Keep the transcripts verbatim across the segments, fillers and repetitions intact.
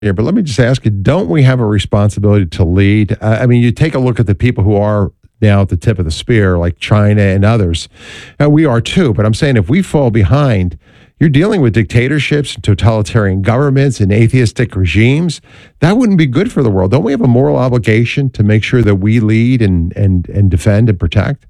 here, but let me just ask you, don't we have a responsibility to lead? Uh, I mean, you take a look at the people who are now at the tip of the spear, like China and others. And we are too, but I'm saying if we fall behind, you're dealing with dictatorships, and totalitarian governments, and atheistic regimes. That wouldn't be good for the world. Don't we have a moral obligation to make sure that we lead and and and defend and protect?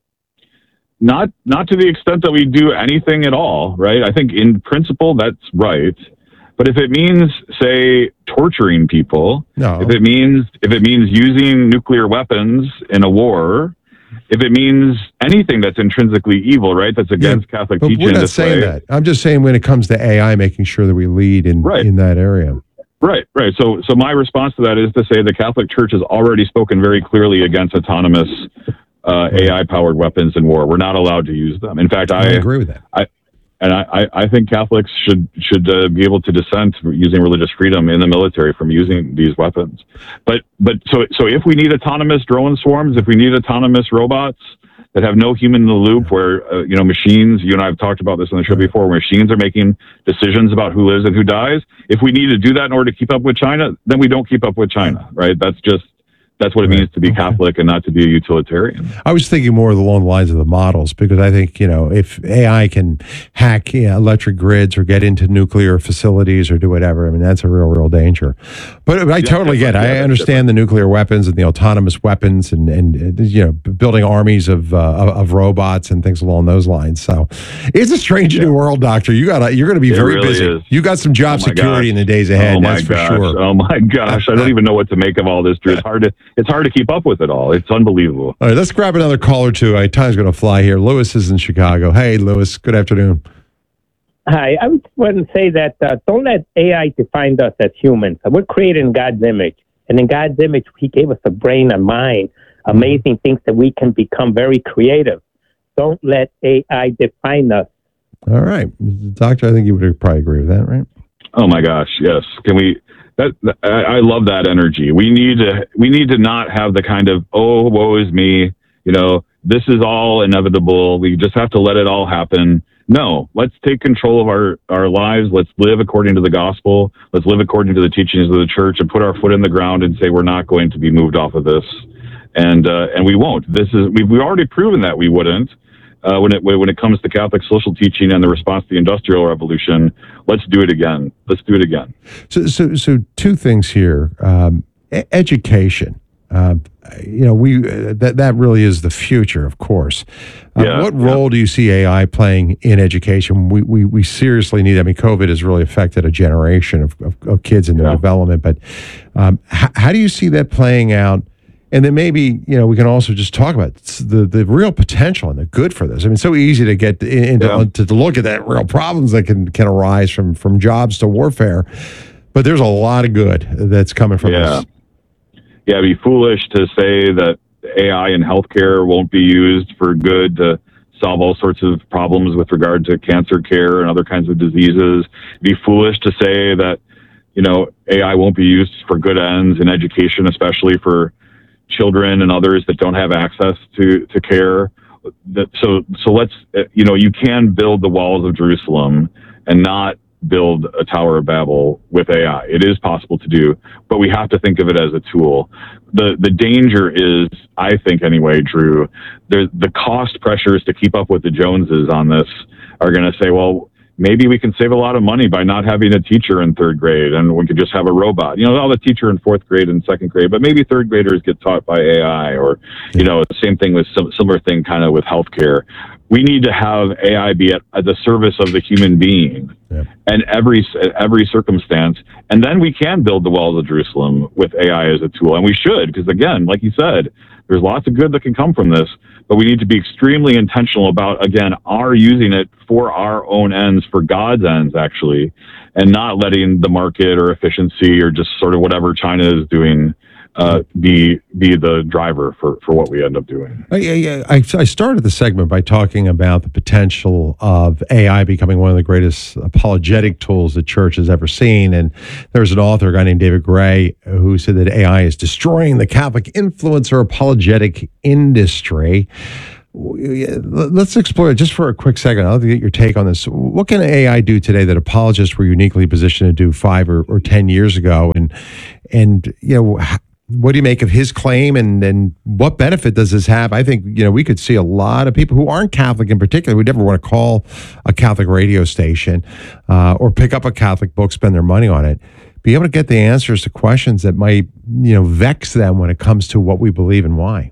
Not not to the extent that we do anything at all, right? I think in principle that's right. But if it means, say, torturing people, no. if it means if it means using nuclear weapons in a war, if it means anything that's intrinsically evil, right, that's against yeah, Catholic but teaching. We're not this saying way, that. I'm just saying when it comes to A I, making sure that we lead in right. in that area. Right, right. So, so my response to that is to say the Catholic Church has already spoken very clearly against autonomous uh, right. A I-powered weapons in war. We're not allowed to use them. In fact, I, I agree with that. I, And I, I think Catholics should should uh, be able to dissent using religious freedom in the military from using these weapons. But but so so if we need autonomous drone swarms, if we need autonomous robots that have no human in the loop, where uh, you know machines, you and I have talked about this on the show before, where machines are making decisions about who lives and who dies. If we need to do that in order to keep up with China, then we don't keep up with China, right? That's just. That's what it means to be Catholic and not to be a utilitarian. I was thinking more along the lines of the models, because I think, you know, if A I can hack you know, electric grids or get into nuclear facilities or do whatever, I mean, that's a real, real danger. But I yeah, totally get it. I understand the nuclear weapons and the autonomous weapons and, and you know, building armies of, uh, of robots and things along those lines. So it's a strange yeah. new world, Doctor. You got you're going to be it very really busy. Is. You got some job oh security gosh. in the days ahead, oh that's for gosh. sure. Oh, my gosh. I don't even know what to make of all this, Drew. It's hard to It's hard to keep up with it all. It's unbelievable. All right, let's grab another call or two. Our time's going to fly here. Lewis is in Chicago. Hey, Lewis. Good afternoon. Hi. I would want to say that uh, don't let A I define us as humans. We're created in God's image. And in God's image, He gave us a brain, a mind, amazing things that we can become very creative. Don't let A I define us. All right. Doctor, I think you would probably agree with that, right? Oh, my gosh. Yes. Can we... That, I love that energy. We need to we need to not have the kind of, oh, woe is me, you know, this is all inevitable. We just have to let it all happen. No, let's take control of our, our lives. Let's live according to the gospel. Let's live according to the teachings of the church and put our foot in the ground and say we're not going to be moved off of this. And uh, and we won't. This is we've, we've already proven that we wouldn't. Uh, when it when it comes to Catholic social teaching and the response to the Industrial Revolution, let's do it again. Let's do it again. So, so, so two things here: um, e- education. Uh, you know, we uh, that that really is the future, of course. Uh, yeah, what role yeah. do you see A I playing in education? We we we seriously need. I mean, COVID has really affected a generation of of, of kids in their yeah. development. But um, h- how do you see that playing out? And then maybe, you know, we can also just talk about the, the real potential and the good for this. I mean, it's so easy to get into yeah. to, to look at that real problems that can, can arise from, from jobs to warfare. But there's a lot of good that's coming from yeah. this. Yeah, it'd be foolish to say that A I in healthcare won't be used for good to solve all sorts of problems with regard to cancer care and other kinds of diseases. It'd be foolish to say that, you know, A I won't be used for good ends in education, especially for children and others that don't have access to, to care. That, so, so let's, you know, you can build the walls of Jerusalem and not build a Tower of Babel with A I. It is possible to do, but we have to think of it as a tool. The, the danger is, I think anyway, Drew, the, the cost pressures to keep up with the Joneses on this are going to say, well, maybe we can save a lot of money by not having a teacher in third grade and we could just have a robot. You know, I'll have a teacher in fourth grade and second grade, but maybe third graders get taught by A I or, you know, the same thing with some similar thing kind of with healthcare. We need to have A I be at, at the service of the human being yeah. and every, every circumstance. And then we can build the walls of Jerusalem with A I as a tool. And we should, because again, like you said, there's lots of good that can come from this, but we need to be extremely intentional about, again, our using it for our own ends, for God's ends, actually, and not letting the market or efficiency or just sort of whatever China is doing uh, be be the driver for, for what we end up doing. I, I, I started the segment by talking about the potential of A I becoming one of the greatest apologetic tools the church has ever seen. And there's an author, a guy named David Gray, who said that A I is destroying the Catholic influencer apologetic industry. let's explore it just for a quick second. I'll get your take on this. What can A I do today that apologists were uniquely positioned to do five or, or ten years ago? And, and you know, what do you make of his claim, and, and what benefit does this have? I think, you know, we could see a lot of people who aren't Catholic in particular, who never want to call a Catholic radio station uh, or pick up a Catholic book, spend their money on it, be able to get the answers to questions that might, you know, vex them when it comes to what we believe and why.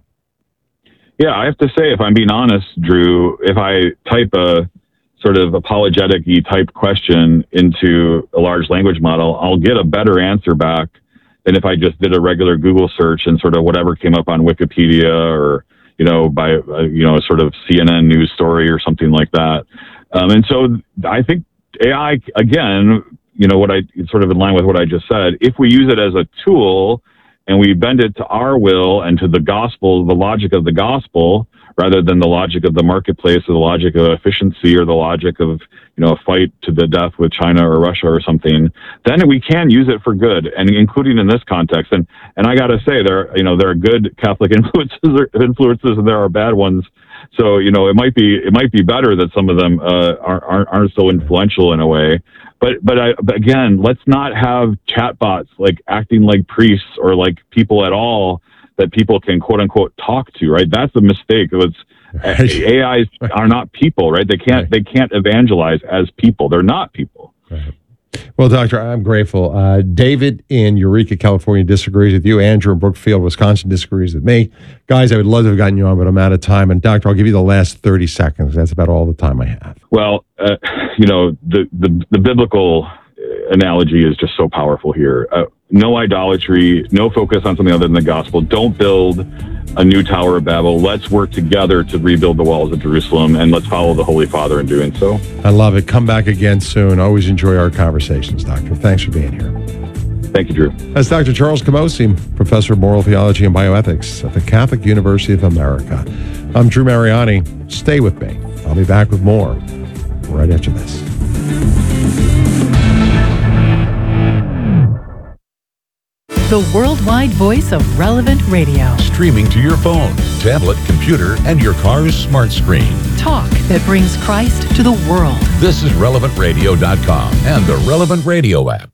Yeah, I have to say, if I'm being honest, Drew, if I type a sort of apologetic-y type question into a large language model, I'll get a better answer back than if I just did a regular Google search and sort of whatever came up on Wikipedia or, you know, by, uh, you know, a sort of C N N news story or something like that. Um, and so I think A I, again, you know, what I sort of in line with what I just said, if we use it as a tool and we bend it to our will and to the gospel, the logic of the gospel, rather than the logic of the marketplace or the logic of efficiency or the logic of, you know, a fight to the death with China or Russia or something, then we can use it for good, and including in this context. And and I got to say, there, you know, there are good Catholic influences, influences, and there are bad ones. So, you know, it might be it might be better that some of them uh, aren't aren't so influential in a way. But but, I, but again, let's not have chatbots like acting like priests or like people at all that people can quote unquote talk to, right? That's a mistake. It was right. A Is are not people, right? They can't right. they can't evangelize as people. They're not people. Right. Well, Doctor, I'm grateful. Uh, David in Eureka, California disagrees with you. Andrew in Brookfield, Wisconsin disagrees with me. Guys, I would love to have gotten you on, but I'm out of time. And Doctor, I'll give you the last thirty seconds. That's about all the time I have. Well, uh, you know, the, the, the biblical analogy is just so powerful here. Uh, no idolatry, no focus on something other than the gospel. Don't build a new Tower of Babel. Let's work together to rebuild the walls of Jerusalem, and let's follow the Holy Father in doing so. I love it. Come back again soon. Always enjoy our conversations, Doctor. Thanks for being here. Thank you, Drew. That's Doctor Charles Camosy, Professor of Moral Theology and Bioethics at the Catholic University of America. I'm Drew Mariani. Stay with me. I'll be back with more right after this. The worldwide voice of Relevant Radio. Streaming to your phone, tablet, computer, and your car's smart screen. Talk that brings Christ to the world. This is relevant radio dot com and the Relevant Radio app.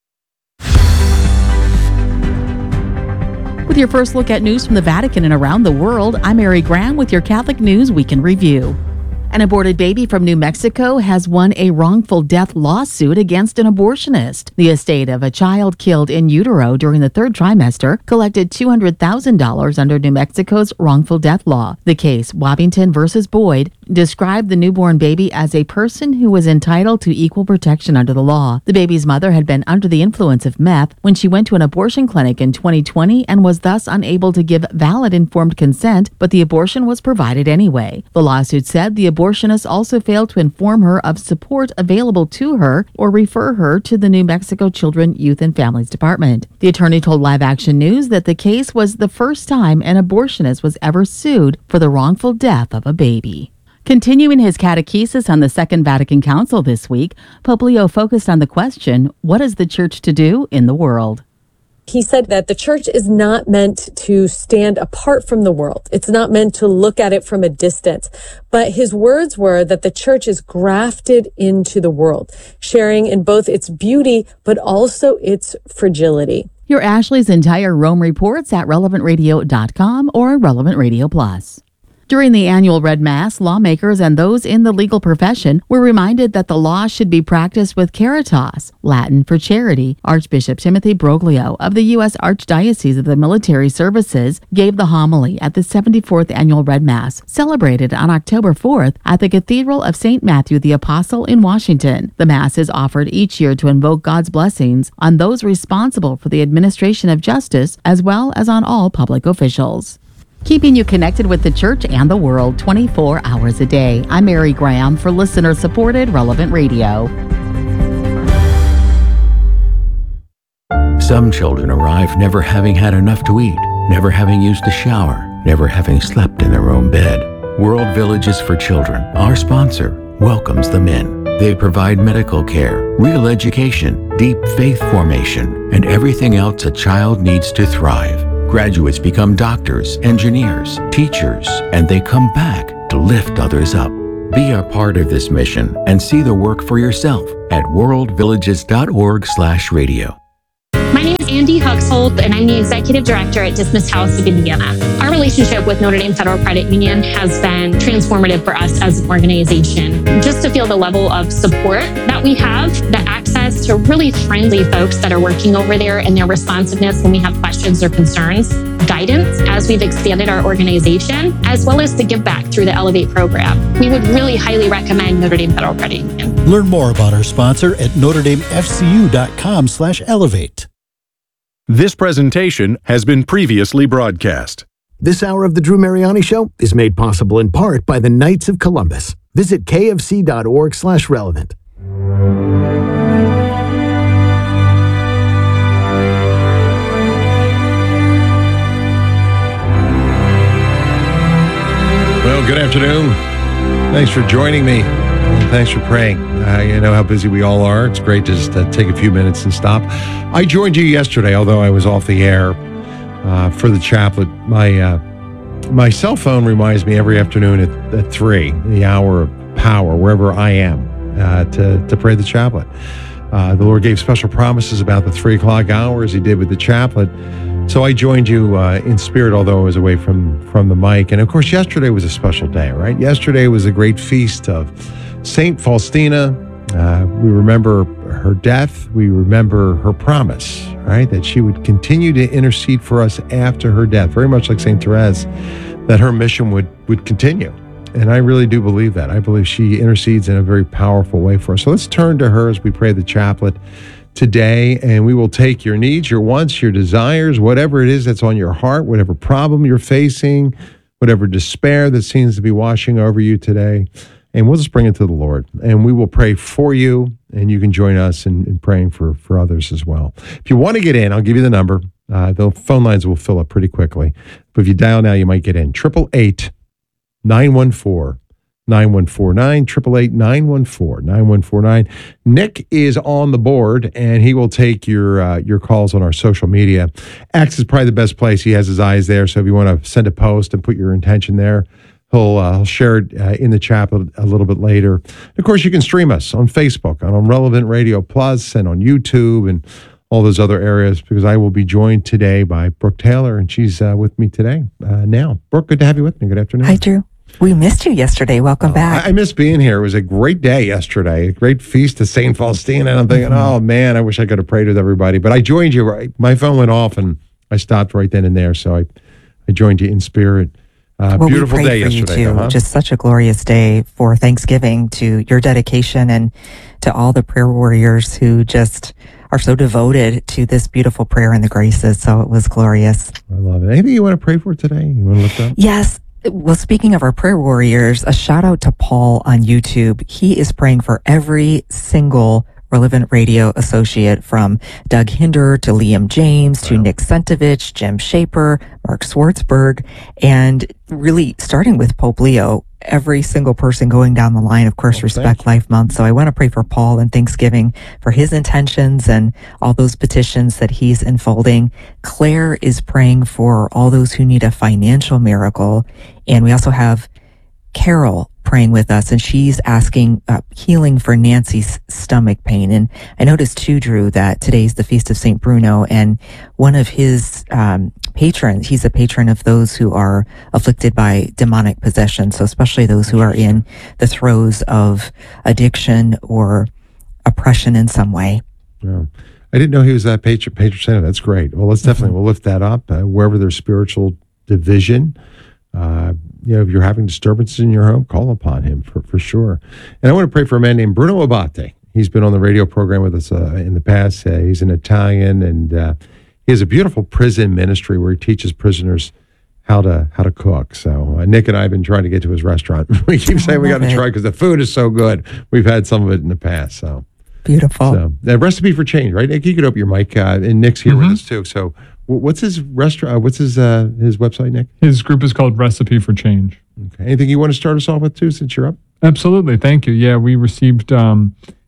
With your first look at news from the Vatican and around the world, I'm Mary Graham with your Catholic News Week in Review. An aborted baby from New Mexico has won a wrongful death lawsuit against an abortionist. The estate of a child killed in utero during the third trimester collected two hundred thousand dollars under New Mexico's wrongful death law. The case, Wabbington versus Boyd, described the newborn baby as a person who was entitled to equal protection under the law. The baby's mother had been under the influence of meth when she went to an abortion clinic in twenty twenty and was thus unable to give valid informed consent, but the abortion was provided anyway. The lawsuit said the abortionist also failed to inform her of support available to her or refer her to the New Mexico Children, Youth, and Families Department. The attorney told Live Action News that the case was the first time an abortionist was ever sued for the wrongful death of a baby. Continuing his catechesis on the Second Vatican Council this week, Pope Leo focused on the question, what is the church to do in the world? He said that the church is not meant to stand apart from the world. It's not meant to look at it from a distance. But his words were that the church is grafted into the world, sharing in both its beauty, but also its fragility. Hear Ashley's entire Rome reports at relevant radio dot com or Relevant Radio Plus. During the annual Red Mass, lawmakers and those in the legal profession were reminded that the law should be practiced with caritas, Latin for charity. Archbishop Timothy Broglio of the U S Archdiocese of the Military Services gave the homily at the seventy-fourth Annual Red Mass, celebrated on October fourth at the Cathedral of Saint Matthew the Apostle in Washington. The Mass is offered each year to invoke God's blessings on those responsible for the administration of justice, as well as on all public officials. Keeping you connected with the church and the world twenty-four hours a day. I'm Mary Graham for listener-supported Relevant Radio. Some children arrive never having had enough to eat, never having used a shower, never having slept in their own bed. World Villages for Children, our sponsor, welcomes them in. They provide medical care, real education, deep faith formation, and everything else a child needs to thrive. Graduates become doctors, engineers, teachers, and they come back to lift others up. Be a part of this mission and see the work for yourself at worldvillages.org slash radio. My name is Andy Huxhold, and I'm the Executive Director at Dismiss House of Indiana. Our relationship with Notre Dame Federal Credit Union has been transformative for us as an organization. Just to feel the level of support that we have, the access to really friendly folks that are working over there and their responsiveness when we have questions or concerns, guidance as we've expanded our organization, as well as the give back through the Elevate program. We would really highly recommend Notre Dame Federal Credit Union. Learn more about our sponsor at notre dame f c u dot com slash elevate. This presentation has been previously broadcast. This hour of the Drew Mariani Show is made possible in part by the Knights of Columbus. Visit k f c dot org slash relevant. Well, good afternoon. Thanks for joining me. And thanks for praying. Uh, you know how busy we all are. It's great to just uh, take a few minutes and stop. I joined you yesterday, although I was off the air uh, for the chaplet. My uh, my cell phone reminds me every afternoon at, at three, the hour of power, wherever I am, uh, to, to pray the chaplet. Uh, the Lord gave special promises about the three o'clock hour, as he did with the chaplet. So I joined you uh, in spirit, although I was away from, from the mic. And of course, yesterday was a special day, right? Yesterday was a great feast of Saint Faustina. Uh, we remember her death. We remember her promise, right? That she would continue to intercede for us after her death, very much like Saint Therese, that her mission would, would continue. And I really do believe that. I believe she intercedes in a very powerful way for us. So let's turn to her as we pray the chaplet today, and we will take your needs, your wants, your desires, whatever it is that's on your heart, whatever problem you're facing, whatever despair that seems to be washing over you today, and we'll just bring it to the Lord. And we will pray for you, and you can join us in, in praying for, for others as well. If you want to get in, I'll give you the number. Uh, the phone lines will fill up pretty quickly. But if you dial now, you might get in. eight eight eight, nine one four, nine one four nine, eight eight eight, nine one four, nine one four nine. Nick is on the board, and he will take your uh, your calls on our social media. X is probably the best place. He has his eyes there, so if you want to send a post and put your intention there, he'll, uh, he'll share it uh, in the chat a little bit later. Of course, you can stream us on Facebook, on Relevant Radio Plus, and on YouTube, and all those other areas, because I will be joined today by Brooke Taylor, and she's uh, with me today uh, now. Brooke, good to have you with me. Good afternoon. Hi, Drew. We missed you yesterday. Welcome oh, back. I, I missed being here. It was a great day yesterday, a great feast of Saint Faustina. And I'm thinking, mm-hmm. oh, man, I wish I could have prayed with everybody. But I joined you. Right, my phone went off, and I stopped right then and there. So I, I joined you in spirit. Uh, well, beautiful we day for yesterday. You too. Huh? Just such a glorious day for Thanksgiving, to your dedication and to all the prayer warriors who just are so devoted to this beautiful prayer and the graces. So it was glorious. I love it. Anything you want to pray for today? You want to lift up? Yes. Well, speaking of our prayer warriors, a shout out to Paul on YouTube. He is praying for every single Relevant Radio associate, from Doug Hinder to Liam James to wow. Nick Sentovich, Jim Shaper, Mark Swartzberg, and really starting with Pope Leo, every single person going down the line, of course, well, Respect Life Month. So I want to pray for Paul and Thanksgiving for his intentions and all those petitions that he's unfolding. Claire is praying for all those who need a financial miracle. And we also have Carol praying with us, and she's asking uh, healing for Nancy's stomach pain. And I noticed too, Drew, that today's the Feast of Saint Bruno, and one of his um, patrons, he's a patron of those who are afflicted by demonic possession, so especially those who are in the throes of addiction or oppression in some way. Yeah. I didn't know he was that patron, patron saint. That's great. Well, let's definitely, mm-hmm. we'll lift that up. Uh, wherever there's spiritual division, Uh, you know, if you're having disturbances in your home, call upon him for, for sure. And I want to pray for a man named Bruno Abate. He's been on the radio program with us uh, in the past. Uh, he's an Italian, and uh, he has a beautiful prison ministry where he teaches prisoners how to how to cook. So uh, Nick and I have been trying to get to his restaurant. We keep saying we got to try because the food is so good. We've had some of it in the past. So beautiful. So the recipe for change, right? Nick, you could open your mic, uh, and Nick's here mm-hmm. with us too. So. What's his restaurant? What's his uh, his website, Nick? His group is called Recipe for Change. Okay. Anything you want to start us off with too, since you're up? Absolutely. Thank you. Yeah, we received um,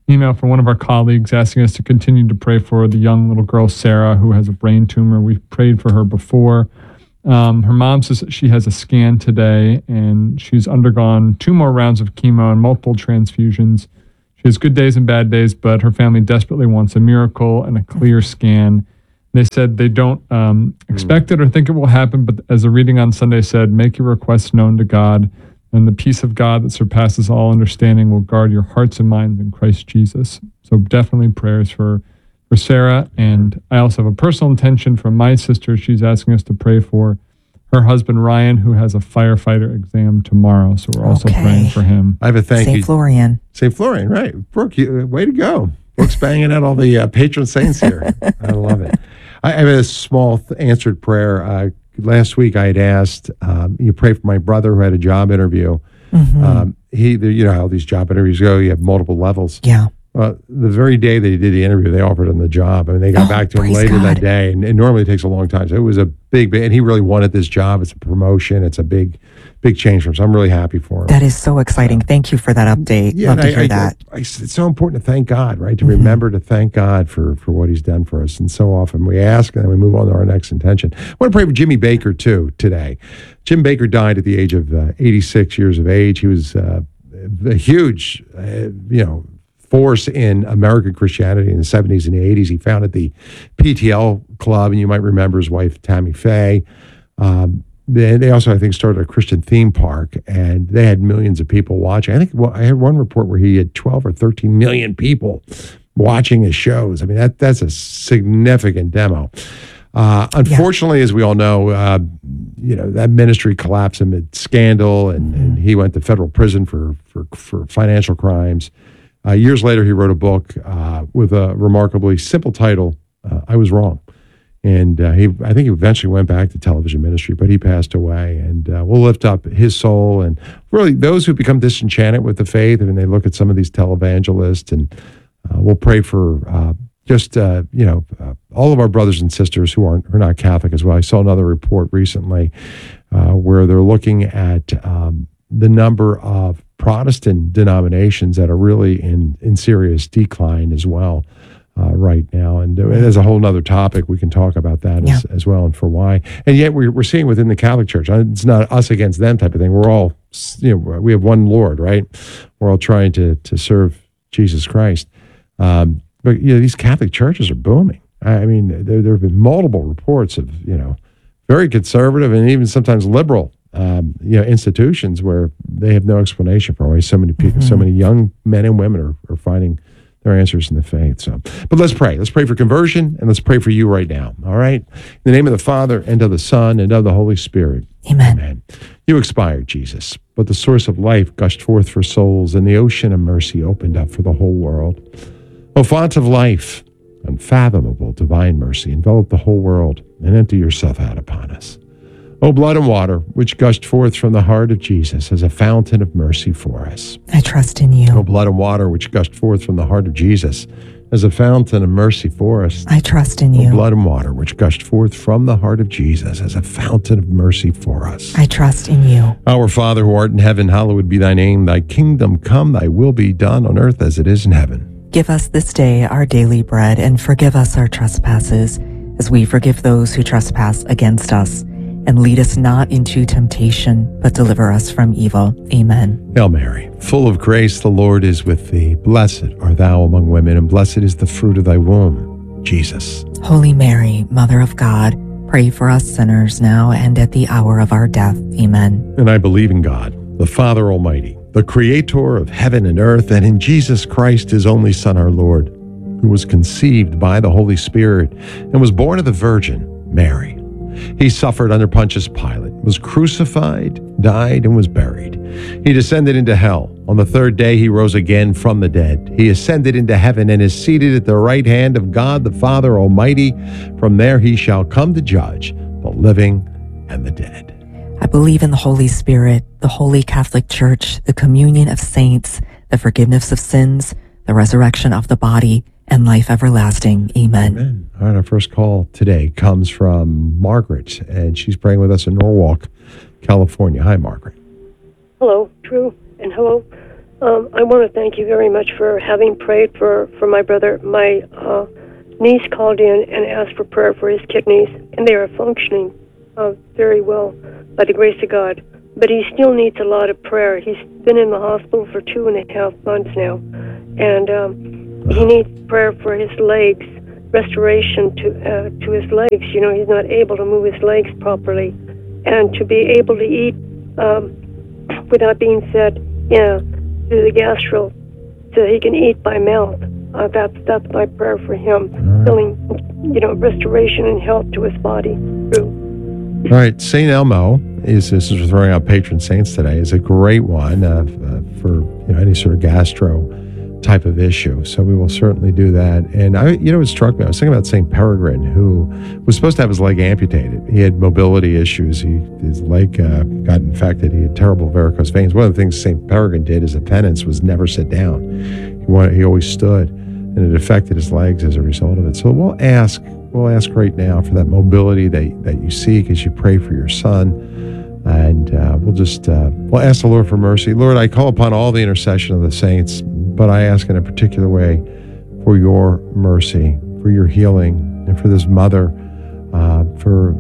email from one of our colleagues asking us to continue to pray for the young little girl, Sarah, who has a brain tumor. We've prayed for her before. Um, her mom says that she has a scan today, and she's undergone two more rounds of chemo and multiple transfusions. She has good days and bad days, but her family desperately wants a miracle and a clear scan. They said they don't um, expect it or think it will happen, but as the reading on Sunday said, make your requests known to God, and the peace of God that surpasses all understanding will guard your hearts and minds in Christ Jesus. So definitely prayers for for Sarah. And I also have a personal intention from my sister. She's asking us to pray for her husband, Ryan, who has a firefighter exam tomorrow. So we're also Okay. praying for him. I have a thank Saint you. Florian. Saint Florian, right. Brooke, you, way to go. Brooke's banging out all the uh, patron saints here. I love it. I have a small th- answered prayer. Uh, last week I had asked, um, you pray for my brother who had a job interview. Mhm. Um, he, the- you know how these job interviews go, you have multiple levels. Yeah. Uh, the very day that he did the interview, they offered him the job. I mean, they got Oh, back to him praise later God. that day, and it normally takes a long time. So it was a big, big, and he really wanted this job. It's a promotion. It's a big, big change for him. So I'm really happy for him. That is so exciting. Thank you for that update. Love and to I- hear I- that. I- it's so important to thank God, right? To Mm-hmm. remember to thank God for for what He's done for us. And so often we ask, and then we move on to our next intention. I want to pray for Jimmy Baker too today. Jim Baker died at the age of uh, eighty-six years of age. He was uh, a huge, uh, you know. force in American Christianity in the seventies and the eighties. He founded the P T L Club, and you might remember his wife, Tammy Faye. Um, they, they also, I think, started a Christian theme park, and they had millions of people watching. I think well, I had one report where he had twelve or thirteen million people watching his shows. I mean, that that's a significant demo. Uh, unfortunately, as we all know, uh, you know that ministry collapsed amid scandal, and, and he went to federal prison for for, for financial crimes. Uh, years later, he wrote a book uh, with a remarkably simple title, uh, I Was Wrong. And uh, he, I think he eventually went back to television ministry, but he passed away. And uh, we'll lift up his soul. And really, those who become disenchanted with the faith, I mean, they look at some of these televangelists, and uh, we'll pray for uh, just, uh, you know, uh, all of our brothers and sisters who aren't, are not Catholic as well. I saw another report recently uh, where they're looking at um, the number of Protestant denominations that are really in, in serious decline as well uh, right now. And there's a whole nother topic. We can talk about that Yeah. as, as well and for why. And yet we're, we're seeing within the Catholic Church, uh, it's not us against them type of thing. We're all, you know, we have one Lord, right? We're all trying to, to serve Jesus Christ. Um, but, you know, these Catholic churches are booming. I mean, there, there have been multiple reports of, you know, very conservative and even sometimes liberal Um, you know, institutions where they have no explanation for why so many people, so many young men and women are, are finding their answers in the faith. So, but let's pray. Let's pray for conversion, and let's pray for you right now. All right. In the name of the Father, and of the Son, and of the Holy Spirit. Amen. Amen. You expired, Jesus, but the source of life gushed forth for souls, and the ocean of mercy opened up for the whole world. O font of life, unfathomable divine mercy, envelop the whole world and empty yourself out upon us. O blood and water, which gushed forth from the heart of Jesus as a fountain of mercy for us. I trust in you. O blood and water, which gushed forth from the heart of Jesus as a fountain of mercy for us. I trust in O you. blood and water, which gushed forth from the heart of Jesus as a fountain of mercy for us. I trust in you. Our Father who art in heaven, hallowed be thy name. Thy kingdom come, thy will be done on earth as it is in heaven. Give us this day our daily bread, and forgive us our trespasses, as we forgive those who trespass against us. And lead us not into temptation, but deliver us from evil. Amen. Hail Mary, full of grace, the Lord is with thee. Blessed art thou among women, and blessed is the fruit of thy womb, Jesus. Holy Mary, Mother of God, pray for us sinners now and at the hour of our death. Amen. And I believe in God, the Father Almighty, the Creator of heaven and earth, and in Jesus Christ, his only Son, our Lord, who was conceived by the Holy Spirit and was born of the Virgin Mary. He suffered under Pontius Pilate, was crucified, died, and was buried. He descended into hell. On the third day, he rose again from the dead. He ascended into heaven and is seated at the right hand of God the Father Almighty. From there he shall come to judge the living and the dead. I believe in the Holy Spirit, the Holy Catholic Church, the communion of saints, the forgiveness of sins, the resurrection of the body, and life everlasting. Amen. Amen. All right, our first call today comes from Margaret, and she's praying with us in Norwalk, California. Hi, Margaret. Hello, Drew, and hello, Um, I want to thank you very much for having prayed for, for my brother. My uh, niece called in and asked for prayer for his kidneys, and they are functioning uh, very well by the grace of God. But he still needs a lot of prayer. He's been in the hospital for two and a half months now, and um, he needs prayer for his legs, restoration to uh, to his legs. You know, he's not able to move his legs properly, and to be able to eat um, without being fed, yeah, through the gastro, so he can eat by mouth. Uh, that's that's my prayer for him, feeling, you know, restoration and health to his body. Through. All right, Saint Elmo is this is throwing out patron saints today is a great one uh, uh, for you know any sort of gastro type of issue. So we will certainly do that. And I, you know, it struck me. I was thinking about Saint Peregrine, who was supposed to have his leg amputated. He had mobility issues. He his leg uh, got infected. He had terrible varicose veins. One of the things Saint Peregrine did as a penance was never sit down. He wanted, he always stood, and it affected his legs as a result of it. So we'll ask. We'll ask right now for that mobility that, that you seek as you pray for your son. And uh, we'll just, uh, we'll ask the Lord for mercy. Lord, I call upon all the intercession of the saints, but I ask in a particular way for your mercy, for your healing, and for this mother, uh, for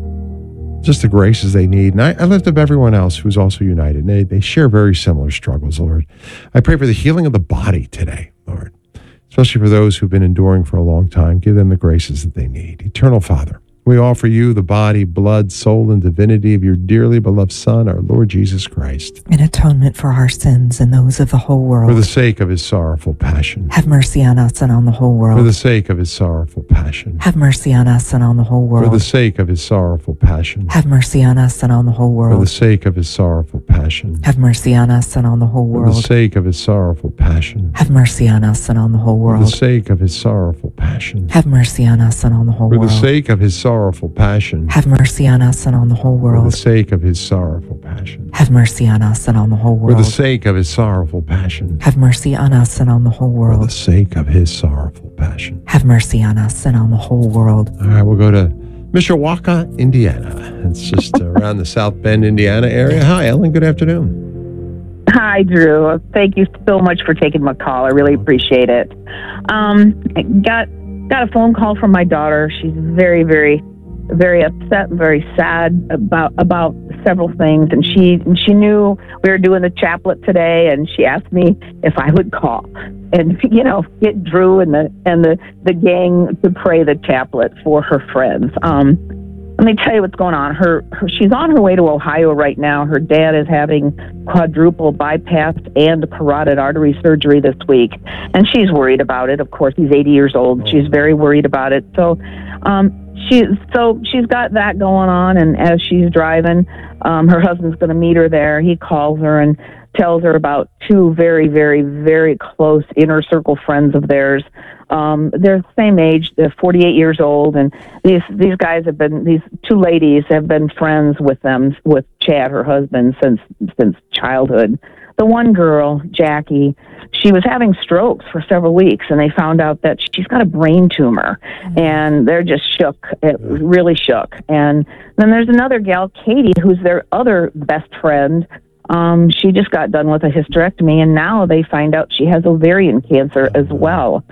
just the graces they need. And I, I lift up everyone else who's also united. And they, they share very similar struggles, Lord. I pray for the healing of the body today, Lord. Especially for those who've been enduring for a long time. Give them the graces that they need. Eternal Father, we offer you the body, blood, soul, and divinity of your dearly beloved Son, our Lord Jesus Christ. In atonement for our sins and those of the whole world. For the sake of his sorrowful passion. Have mercy on us and on the whole world. For the sake of his sorrowful passion. Have mercy on us and on the whole world. For the sake of his sorrowful passion. Have mercy on us and on the whole world. For the sake of his sorrowful passion. Have mercy on us and on the whole world. For the sake of his sorrowful passion. Have mercy on us and on the whole world. For the sake of his sorrowful passion. Have mercy on us and on the whole For world. the sake of his sorrowful passion. Have mercy on us and on the whole world. For the sake of his sorrowful passion. Have mercy on us and on the whole world. For the sake of his sorrowful passion. Have mercy on us and on the whole world. For the sake of his sorrowful passion. Have mercy on us and on the whole world. All right, we'll go to Mishawaka, Indiana. It's just around the South Bend, Indiana area. Hi, Ellen. Good afternoon. Hi, Drew. Thank you so much for taking my call. I really appreciate it. Um, I got got a phone call from my daughter. She's very, very, very upset and very sad about about several things. And she and she knew we were doing the chaplet today, and she asked me if I would call and you know get Drew and the and the the gang to pray the chaplet for her friends. Um, Let me tell you what's going on. Her, her, she's on her way to Ohio right now. Her dad is having quadruple bypass and carotid artery surgery this week, and she's worried about it. Of course, he's eighty years old. She's very worried about it. So, um, she, so she's got that going on, and as she's driving, um, her husband's going to meet her there. He calls her and tells her about two very, very, very close inner circle friends of theirs. Um, they're the same age. They're forty-eight years old, and these these guys have been these two ladies have been friends with them with Chad, her husband, since since childhood. The one girl, Jackie, she was having strokes for several weeks, and they found out that she's got a brain tumor, and they're just shook, it really shook. And then there's another gal, Katie, who's their other best friend. Um, she just got done with a hysterectomy, and now they find out she has ovarian cancer as well.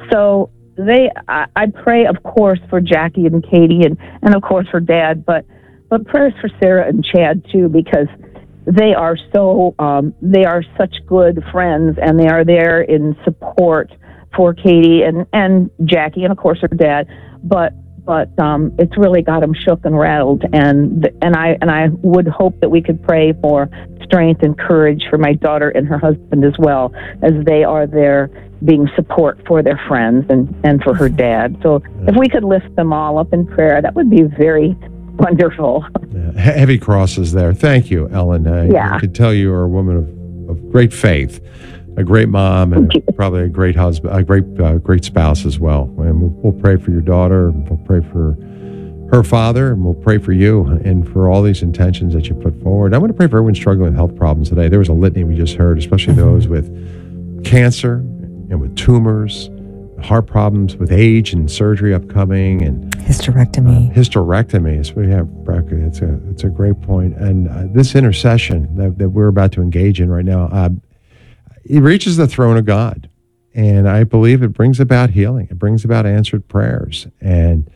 So they, I, I pray, of course, for Jackie and Katie, and, and of course for Dad, but but prayers for Sarah and Chad too, because they are so um, they are such good friends, and they are there in support for Katie and, and Jackie, and of course her dad. But but um, it's really got them shook and rattled, and and I and I would hope that we could pray for strength and courage for my daughter and her husband as well, as they are there being support for their friends and, and for her dad. So if we could lift them all up in prayer, that would be very wonderful. Yeah. Heavy crosses there. Thank you, Ellen. Uh, yeah. I could tell you are a woman of, of great faith, a great mom, and a, probably a great husband, a great uh, great spouse as well. And we'll, we'll pray for your daughter, and we'll pray for her father, and we'll pray for you and for all these intentions that you put forward. I want to pray for everyone struggling with health problems today. There was a litany we just heard, especially those with cancer and with tumors, heart problems, with age and surgery upcoming, and hysterectomy. Uh, hysterectomy. So we have, it's a it's a great point. And uh, this intercession that, that we're about to engage in right now, uh, it reaches the throne of God. And I believe it brings about healing. It brings about answered prayers. And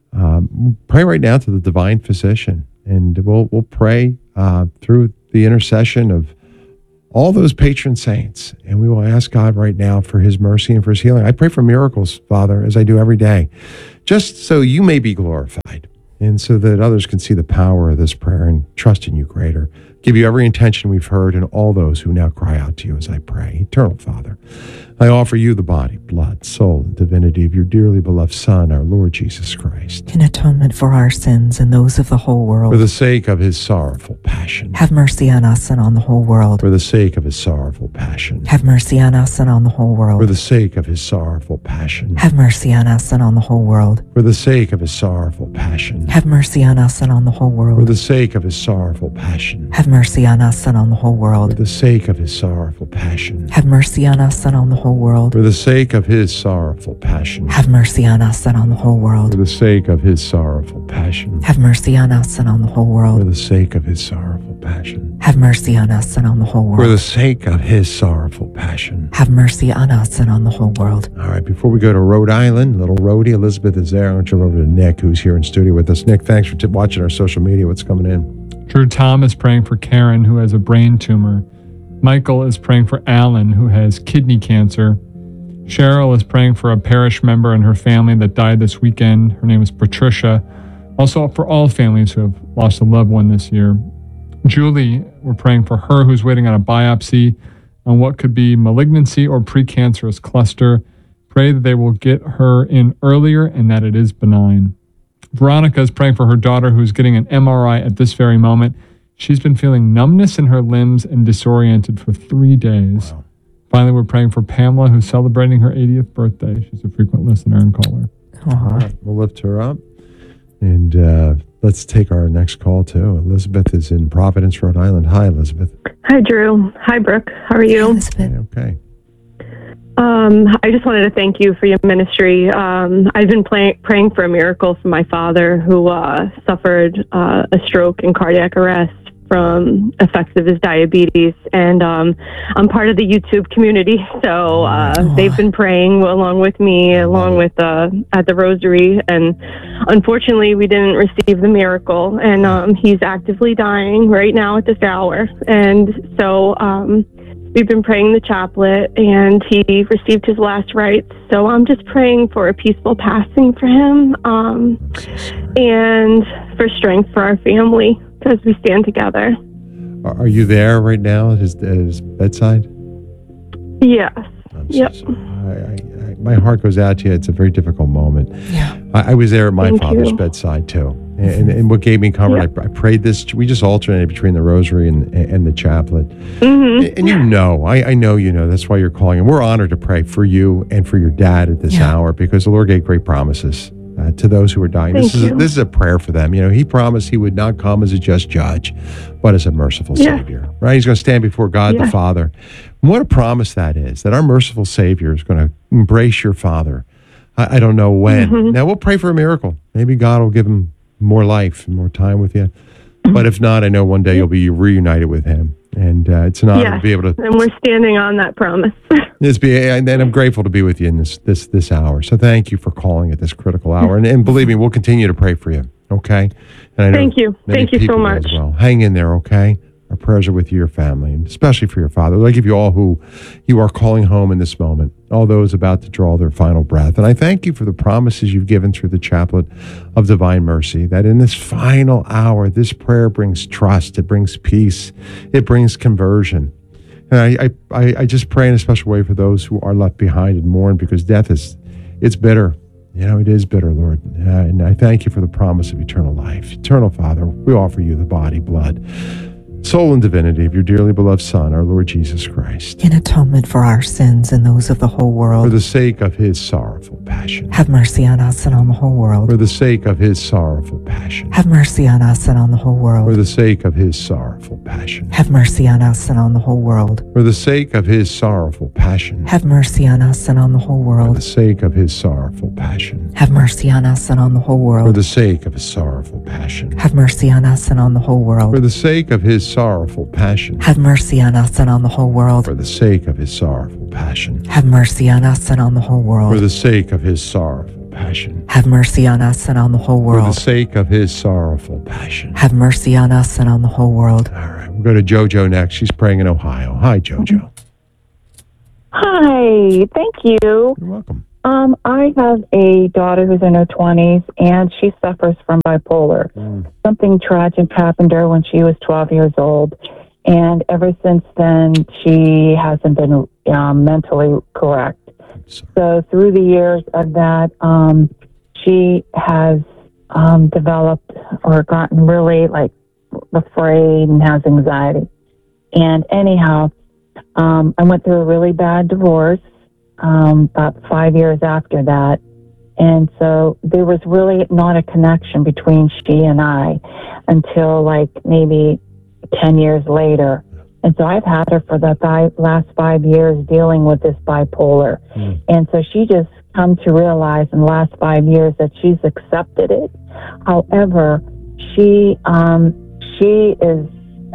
um, pray right now to the divine physician. And we'll, we'll pray uh, through the intercession of all those patron saints. And we will ask God right now for his mercy and for his healing. I pray for miracles, Father, as I do every day, just so you may be glorified and so that others can see the power of this prayer and trust in you greater. Give you every intention we've heard and all those who now cry out to you as I pray. Eternal Father, I offer you the body, blood, soul, and divinity of your dearly beloved Son, our Lord Jesus Christ. In atonement for our sins and those of the whole world. For the sake of his sorrowful passion. Have mercy on us and on the whole world. For the sake of his sorrowful passion. Have mercy on us and on the whole world. For the sake of his sorrowful passion. Have mercy on us and on the whole world. For the sake of his sorrowful passion. Have mercy on us and on the whole world. For the sake of his sorrowful passion. Have mercy on us and on the whole world. For the sake of his sorrowful passion. Have mercy on us and on the whole world. For the sake of his sorrowful passion. Have mercy on us and on the whole world. For the sake of his sorrowful passion. Have mercy on us and on the whole world. For the sake of his sorrowful passion. Have mercy on us and on the whole world. For the sake of his sorrowful passion. Have mercy on us and on the whole world. All right, before we go to Rhode Island, little Rhodey, Elizabeth is there. I'm going to jump over to Nick, who's here in studio with us. Nick, thanks for t- watching our social media. What's coming in? Drew Tom is praying for Karen, who has a brain tumor. Michael is praying for Alan, who has kidney cancer. Cheryl is praying for a parish member and her family that died this weekend. Her name is Patricia. Also for all families who have lost a loved one this year. Julie, we're praying for her who's waiting on a biopsy on what could be malignancy or precancerous cluster. Pray that they will get her in earlier and that it is benign. Veronica is praying for her daughter who's getting an M R I at this very moment. She's been feeling numbness in her limbs and disoriented for three days. Wow. Finally, we're praying for Pamela, who's celebrating her eightieth birthday. She's a frequent listener and caller. All right, we'll lift her up. And uh, let's take our next call, too. Elizabeth is in Providence, Rhode Island. Hi, Elizabeth. Hi, Drew. Hi, Brooke. How are you? Okay. okay. Um, I just wanted to thank you for your ministry. Um, I've been play- praying for a miracle for my father who uh, suffered uh, a stroke and cardiac arrest from effects of his diabetes. And um, I'm part of the YouTube community, so uh, oh. they've been praying along with me, along with uh, at the Rosary. And unfortunately, we didn't receive the miracle. And um, he's actively dying right now at this hour. And so um, we've been praying the chaplet, and he received his last rites. So I'm just praying for a peaceful passing for him um, and for strength for our family as we stand together. Are you there right now at his, at his bedside? Yes. I'm yep. So I, I, I, my heart goes out to you. It's a very difficult moment. Yeah. I, I was there at my Thank father's you. bedside too. And, and what gave me comfort, yeah. I, I prayed this. We just alternated between the rosary and, and the chaplet. Mm-hmm. And you know, I, I know you know, that's why you're calling. And we're honored to pray for you and for your dad at this yeah. hour, because the Lord gave great promises uh, to those who are dying. Thank this is you. a, this is a prayer for them. You know, he promised he would not come as a just judge, but as a merciful yeah. Savior. Right? He's going to stand before God yeah. the Father. And what a promise that is, that our merciful Savior is going to embrace your father. I, I don't know when. Mm-hmm. Now we'll pray for a miracle. Maybe God will give him more life and more time with you. But if not, I know one day you'll be reunited with him. And uh, it's an honor yes. to be able to. And we're standing on that promise. This be, and I'm grateful to be with you in this this this hour. So thank you for calling at this critical hour. And, and believe me, we'll continue to pray for you. Okay. And I know Thank you. many Thank you so people will much. as well. Hang in there. Okay. Our prayers are with you, your family, and especially for your father. I give you all who you are calling home in this moment, all those about to draw their final breath. And I thank you for the promises you've given through the chaplet of divine mercy, that in this final hour, this prayer brings trust, it brings peace, it brings conversion. And I, I, I just pray in a special way for those who are left behind and mourn, because death is, it's bitter. You know, it is bitter, Lord. Uh, and I thank you for the promise of eternal life. Eternal Father, we offer you the body, blood, soul, and divinity of your dearly beloved Son, our Lord Jesus Christ. In atonement for our sins and those of the whole world. For the sake of his sorrowful passion. Have mercy on us and on the whole world. For the sake of his sorrowful passion. Have mercy on us and on the whole world. For the sake of his sorrowful passion. Have mercy on us and on the whole world. For the sake of his sorrowful passion. Have mercy on us and on the whole world. For the sake of his sorrowful passion. Have mercy on us and on the whole world. For the sake of his sorrowful passion. Have mercy on us and on the whole world. For the sake of his sorrowful passion. Have mercy on us and on the whole world. For the sake of his sorrowful passion. Have mercy on us and on the whole world. For the sake of his sorrowful passion. Have mercy on us and on the whole world. For the sake of his sorrowful passion. Have mercy on us and on the whole world. All right, we'll go to JoJo next. She's praying in Ohio. Hi, JoJo. Hi, thank you. You're welcome. Um, I have a daughter who's in her twenties, and she suffers from bipolar. Mm. Something tragic happened to her when she was twelve years old, and ever since then, she hasn't been um, mentally correct. So through the years of that, um, she has um, developed or gotten really like afraid and has anxiety. And anyhow, um, I went through a really bad divorce. Um, about five years after that. And so there was really not a connection between she and I until like maybe ten years later. And so I've had her for the five, last five years dealing with this bipolar. Mm. And so she just come to realize in the last five years that she's accepted it. However, she, um, she is